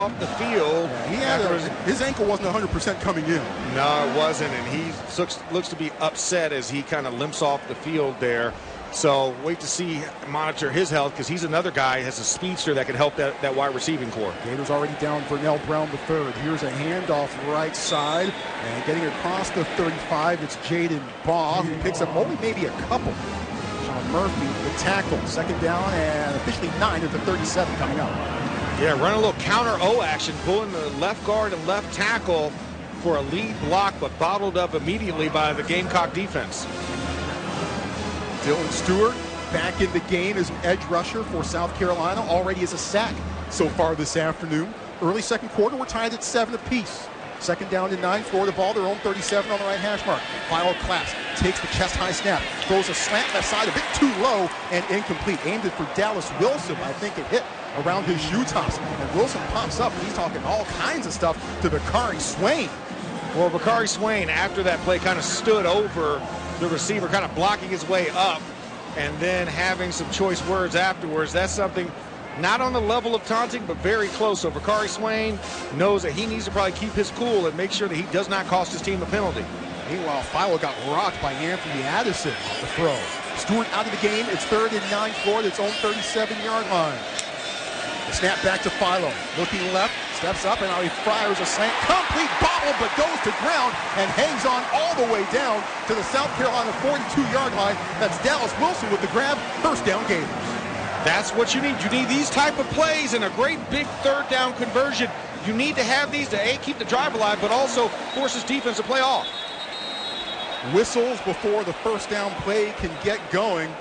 off the field. His ankle wasn't 100% coming in. No, it wasn't, and he looks to be upset as he kind of limps off the field there. So wait to monitor his health, because he's another guy, has a speedster that can help that wide receiving core. Gators already down Vernell Brown III. Here's a handoff right side, and getting across the 35, it's Jaden Baugh, who picks up only maybe a couple. Sean Murphy, the tackle, second down, and officially 9 at the 37 coming up. Yeah, running a little counter O action, pulling the left guard and left tackle for a lead block, but bottled up immediately by the Gamecock defense. Dylan Stewart back in the game as an edge rusher for South Carolina. Already has a sack so far this afternoon. Early second quarter, we're tied at 7 apiece. Second down and 9, Florida ball, their own 37 on the right hash mark. Philo Class takes the chest-high snap, throws a slant left side, a bit too low and incomplete. Aimed it for Dallas Wilson, but I think it hit around his shoe tops. And Wilson pops up, and he's talking all kinds of stuff to Bakari Swain. Well, Bakari Swain, after that play, kind of stood over the receiver, kind of blocking his way up, and then having some choice words afterwards. That's something not on the level of taunting, but very close. So Bakari Swain knows that he needs to probably keep his cool and make sure that he does not cost his team a penalty. Meanwhile, Philo got rocked by Anthony Addison on the throw. Stewart out of the game. It's 3rd and 9, Florida, its own 37-yard line. The snap back to Philo. Looking left, steps up, and now he fires a slant. Complete bobble, but goes to ground and hangs on all the way down to the South Carolina 42-yard line. That's Dallas Wilson with the grab. First down, Gators. That's what you need. You need these type of plays and a great big third down conversion. You need to have these to, A, keep the drive alive, but also force his defense to play off. Whistles before the first down play can get going.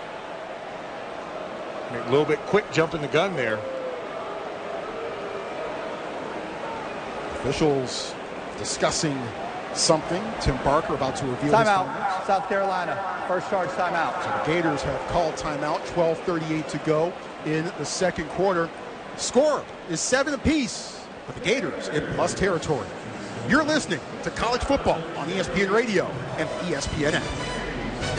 A little bit quick jump in the gun there. Officials discussing something. Tim Barker about to reveal timeout. South Carolina, first charge timeout. So the Gators have called timeout. 12:38 to go in the second quarter. Score is 7 apiece, but the Gators in plus territory. You're listening to College Football on ESPN Radio and ESPN app.